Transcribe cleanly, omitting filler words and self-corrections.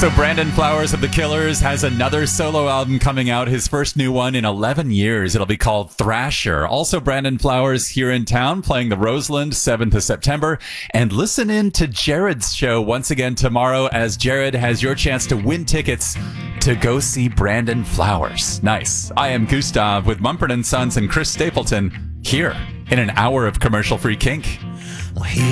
So Brandon Flowers of The Killers has another solo album coming out, his first new one in 11 years. It'll be called Thrasher. Also, Brandon Flowers here in town playing the Roseland 7th of September. And listen in to Jared's show once again tomorrow as Jared has your chance to win tickets to go see Brandon Flowers. Nice. I am Gustav with Mumford & Sons and Chris Stapleton here in an hour of commercial-free kink. Well, he